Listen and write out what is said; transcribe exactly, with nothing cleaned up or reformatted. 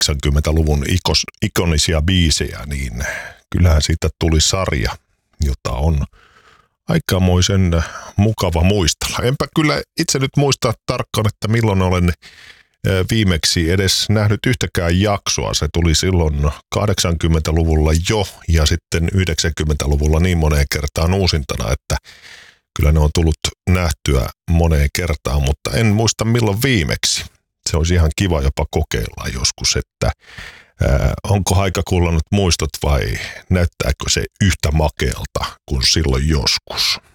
kahdeksankymmentäluvun ikos, ikonisia biisejä, niin kyllähän siitä tuli sarja, jota on aikamoisen mukava muistella. Enpä kyllä itse nyt muista tarkkaan, että milloin olen viimeksi edes nähnyt yhtäkään jaksoa. Se tuli silloin kahdeksankymmentäluvulla jo ja sitten yhdeksänkymmentäluvulla niin moneen kertaan uusintana, että kyllä ne on tullut nähtyä moneen kertaan, mutta en muista milloin viimeksi. Se olisi ihan kiva jopa kokeilla joskus, että ää, onko aika kullannut muistot vai näyttääkö se yhtä makealta kuin silloin joskus.